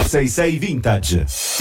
666 Vintage.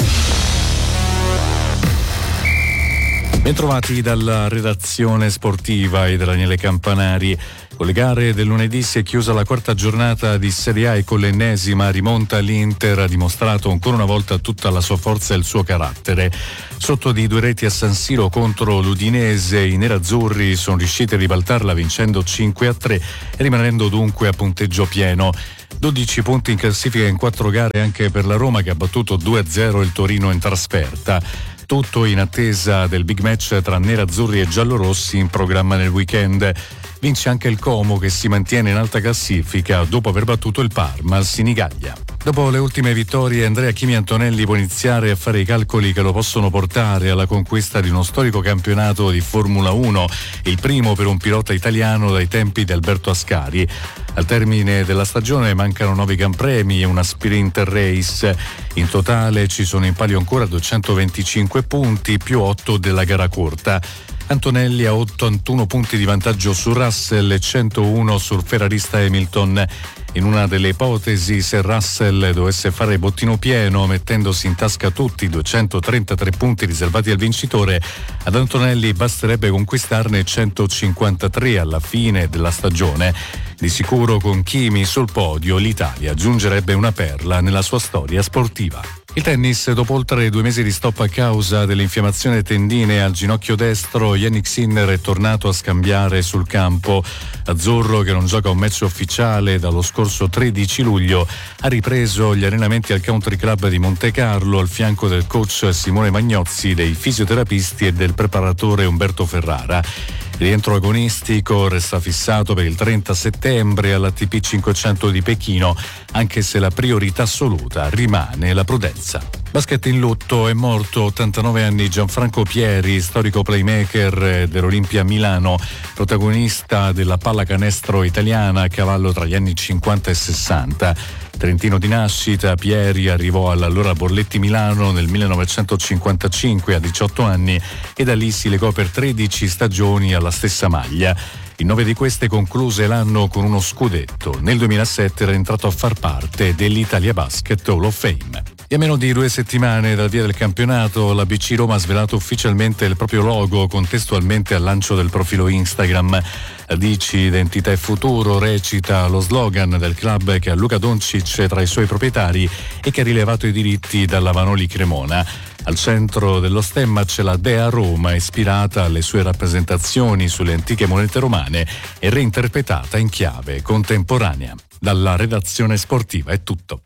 Bentrovati dalla redazione sportiva e Daniele Campanari. Con le gare del lunedì si è chiusa la quarta giornata di Serie A e con l'ennesima rimonta l'Inter ha dimostrato ancora una volta tutta la sua forza e il suo carattere. Sotto di 2 reti a San Siro contro l'Udinese, i nerazzurri sono riusciti a ribaltarla vincendo 5-3 e rimanendo dunque a punteggio pieno. 12 punti in classifica in 4 gare anche per la Roma, che ha battuto 2-0 il Torino in trasferta. Tutto in attesa del big match tra nerazzurri e giallorossi in programma nel weekend. Vince anche il Como, che si mantiene in alta classifica dopo aver battuto il Parma al Sinigaglia. Dopo le ultime vittorie, Andrea Chimi Antonelli può iniziare a fare i calcoli che lo possono portare alla conquista di uno storico campionato di Formula 1, il primo per un pilota italiano dai tempi di Alberto Ascari. Al termine della stagione mancano 9 Gran Premi e una sprint race. In totale ci sono in palio ancora 225 punti più 8 della gara corta. Antonelli ha 81 punti di vantaggio su Russell e 101 sul ferrarista Hamilton. In una delle ipotesi, se Russell dovesse fare bottino pieno, mettendosi in tasca tutti i 233 punti riservati al vincitore, ad Antonelli basterebbe conquistarne 153 alla fine della stagione. Di sicuro con Chimi sul podio l'Italia aggiungerebbe una perla nella sua storia sportiva. Il tennis, dopo oltre 2 mesi di stop a causa dell'infiammazione tendine al ginocchio destro, Jannik Sinner è tornato a scambiare sul campo. Azzurro, che non gioca un match ufficiale dallo scorso 13 luglio, ha ripreso gli allenamenti al Country Club di Monte Carlo al fianco del coach Simone Magnozzi, dei fisioterapisti e del preparatore Umberto Ferrara. Il rientro agonistico resta fissato per il 30 settembre all'ATP 500 di Pechino, anche se la priorità assoluta rimane la prudenza. Basket in lutto, è morto 89 anni Gianfranco Pieri, storico playmaker dell'Olimpia Milano, protagonista della pallacanestro italiana a cavallo tra gli anni 50 e 60. Trentino di nascita, Pieri arrivò all'allora Borletti Milano nel 1955 a 18 anni e da lì si legò per 13 stagioni alla stessa maglia. In 9 di queste concluse l'anno con uno scudetto. Nel 2007 era entrato a far parte dell'Italia Basket Hall of Fame. E a meno di 2 settimane dal via del campionato, la BC Roma ha svelato ufficialmente il proprio logo contestualmente al lancio del profilo Instagram. DC Identità e Futuro recita lo slogan del club, che ha Luka Doncic tra i suoi proprietari e che ha rilevato i diritti dalla Vanoli Cremona. Al centro dello stemma c'è la Dea Roma, ispirata alle sue rappresentazioni sulle antiche monete romane e reinterpretata in chiave contemporanea. Dalla redazione sportiva è tutto.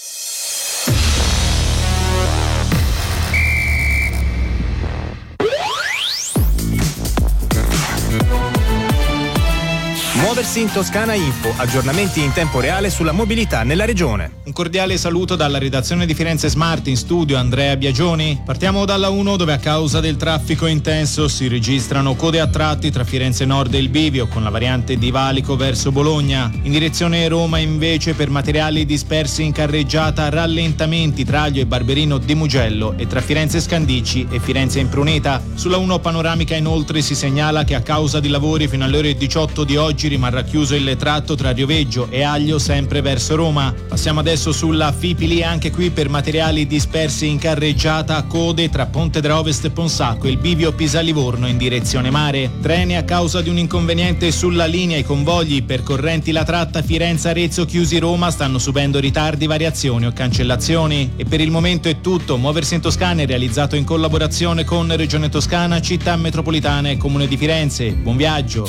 Muoversi in Toscana Info, aggiornamenti in tempo reale sulla mobilità nella regione. Un cordiale saluto dalla redazione di Firenze Smart, in studio Andrea Biagioni. Partiamo dalla 1, dove a causa del traffico intenso si registrano code a tratti tra Firenze Nord e il Bivio, con la variante di Valico verso Bologna. In direzione Roma invece, per materiali dispersi in carreggiata, rallentamenti tra Aglio e Barberino di Mugello e tra Firenze Scandicci e Firenze Impruneta. Sulla 1 panoramica inoltre si segnala che a causa di lavori fino alle ore 18 di oggi rimarrà chiuso il tratto tra Rioveggio e Aglio, sempre verso Roma. Passiamo adesso sulla Fipili, anche qui per materiali dispersi in carreggiata, code tra Ponte d'Ovest e Ponsacco e il bivio Pisa-Livorno in direzione mare. Treni a causa di un inconveniente sulla linea. I convogli percorrenti la tratta Firenze-Arezzo chiusi Roma stanno subendo ritardi, variazioni o cancellazioni. E per il momento è tutto. Muoversi in Toscana è realizzato in collaborazione con Regione Toscana, Città Metropolitana e Comune di Firenze. Buon viaggio.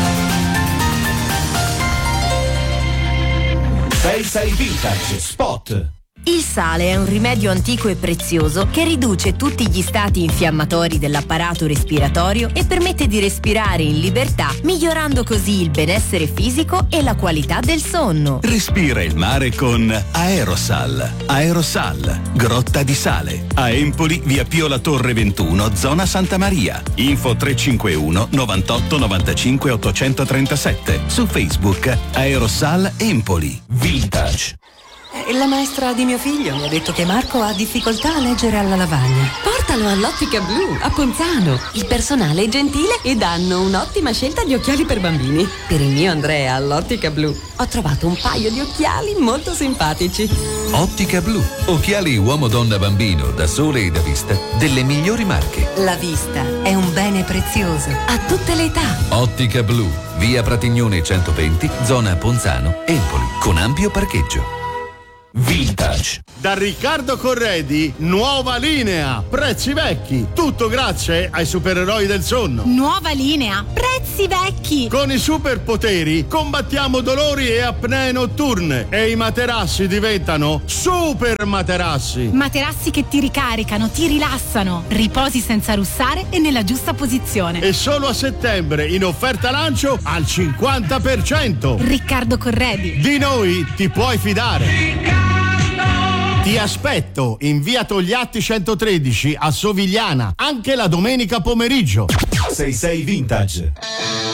666 Vintage Spot. Il sale è un rimedio antico e prezioso che riduce tutti gli stati infiammatori dell'apparato respiratorio e permette di respirare in libertà, migliorando così il benessere fisico e la qualità del sonno. Respira il mare con Aerosal. Aerosal, Grotta di Sale. A Empoli, via Pio La Torre 21, zona Santa Maria. Info 351 98 95 837. Su Facebook Aerosal Empoli. Vintage. La maestra di mio figlio mi ha detto che Marco ha difficoltà a leggere alla lavagna. Portalo all'Ottica Blu, a Ponzano. Il personale è gentile ed hanno un'ottima scelta di occhiali per bambini. Per il mio Andrea all'Ottica Blu ho trovato un paio di occhiali molto simpatici. Ottica Blu, occhiali uomo, donna, bambino, da sole e da vista, delle migliori marche. La vista è un bene prezioso, a tutte le età. Ottica Blu, via Pratignone 120, zona Ponzano, Empoli, con ampio parcheggio. Vintage. Da Riccardo Corredi, nuova linea, prezzi vecchi, tutto grazie ai supereroi del sonno. Nuova linea, prezzi vecchi. Con i superpoteri combattiamo dolori e apnee notturne e i materassi diventano super materassi. Materassi che ti ricaricano, ti rilassano, riposi senza russare e nella giusta posizione. E solo a settembre in offerta lancio al 50%. Riccardo Corredi. Di noi ti puoi fidare. Ti aspetto in via Togliatti 113 a Sovigliana, anche la domenica pomeriggio. 66 Vintage.